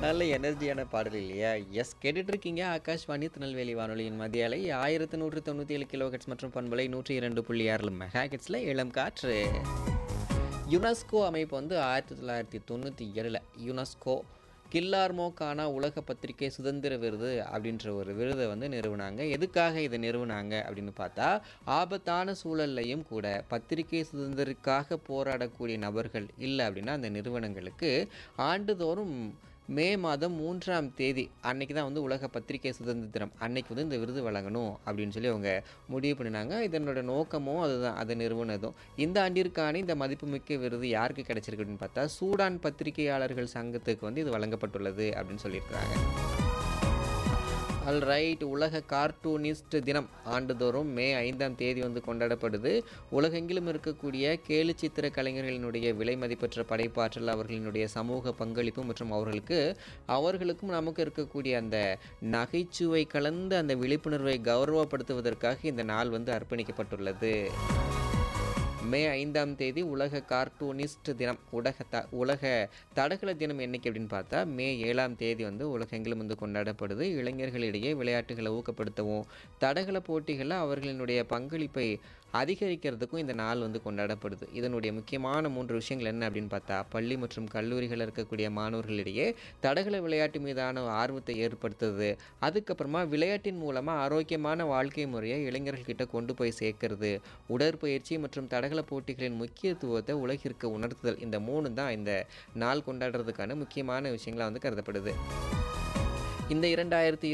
நல்ல எனர்ஜியான பாடல் இல்லையா? எஸ் கேட்டுட்டு இருக்கீங்க. ஆகாஷ்வாணி திருநெல்வேலி வானொலியின் மதிய அலை 1197 கிலோஹெர்ட்ஸ் மற்றும் பண்பலை 102.6 மெகாஹெர்ட்ஸ்ல இளம் காற்று. யுனெஸ்கோ அமைப்பு வந்து 1997ல யுனெஸ்கோ கில்லார்மோக்கான உலக பத்திரிகை சுதந்திர விருது அப்படின்ற ஒரு விருதை வந்து நிறுவனாங்க. எதுக்காக இதை நிறுவனாங்க அப்படின்னு பார்த்தா, ஆபத்தான சூழல்லையும் கூட பத்திரிகை சுதந்திரத்துக்காக போராடக்கூடிய நபர்கள் இல்லை அப்படின்னா அந்த நிறுவனங்களுக்கு ஆண்டுதோறும் மே மாதம் 3ஆம் தேதி அன்னைக்கு தான் வந்து உலக பத்திரிகை சுதந்திர தினம். அன்னைக்கு வந்து இந்த விருது வழங்கணும் அப்படின்னு சொல்லி அவங்க முடிவு பண்ணினாங்க. இதனோட நோக்கமும் அதுதான், அதை நிறுவனதும். இந்த ஆண்டிற்கான இந்த மதிப்புமிக்க விருது யாருக்கு கிடைச்சிருக்கு அப்படின்னு பார்த்தா, சூடான் பத்திரிகையாளர்கள் சங்கத்துக்கு வந்து இது வழங்கப்பட்டுள்ளது அப்படின்னு சொல்லியிருக்கிறாங்க. ரைட். உலக கார்ட்டூனிஸ்ட் தினம் ஆண்டுதோறும் மே 5ஆம் தேதி வந்து கொண்டாடப்படுது. உலகெங்கிலும் இருக்கக்கூடிய கேலிச்சித்திர கலைஞர்களினுடைய விலை மதிப்பற்ற படைப்பாற்றல், அவர்களினுடைய சமூக பங்களிப்பு மற்றும் அவர்களுக்கும் நமக்கு இருக்கக்கூடிய அந்த நகைச்சுவை கலந்த அந்த விழிப்புணர்வை கௌரவப்படுத்துவதற்காக இந்த நாள் வந்து அர்ப்பணிக்கப்பட்டுள்ளது. மே 5ஆம் தேதி உலக கார்ட்டூனிஸ்ட் தினம். உலக தடகள தினம் என்னைக்கு அப்படின்னு பார்த்தா, மே 7ஆம் தேதி வந்து உலகெங்கிலும் வந்து கொண்டாடப்படுது. இளைஞர்களிடையே விளையாட்டுகளை ஊக்கப்படுத்தவும், தடகள போட்டிகளில் அவர்களினுடைய பங்களிப்பை அதிகரிக்கிறதுக்கும் இந்த நாள் வந்து கொண்டாடப்படுது. இதனுடைய முக்கியமான 3 விஷயங்கள் என்ன அப்படின்னு பார்த்தா, பள்ளி மற்றும் கல்லூரிகளில் இருக்கக்கூடிய மாணவர்களிடையே தடகள விளையாட்டு மீதான ஆர்வத்தை ஏற்படுத்துறது, அதுக்கப்புறமா விளையாட்டின் மூலமாக ஆரோக்கியமான வாழ்க்கை முறையை இளைஞர்கள்கிட்ட கொண்டு போய் சேர்க்கறது, உடற்பயிற்சி மற்றும் தடகள போட்டிகளின் முக்கியத்துவத்தை உலகிற்கு உணர்த்துதல். இந்த 3 தான் இந்த நாள் கொண்டாடுறதுக்கான முக்கியமான விஷயங்களா வந்து கருதப்படுது. இந்த 2020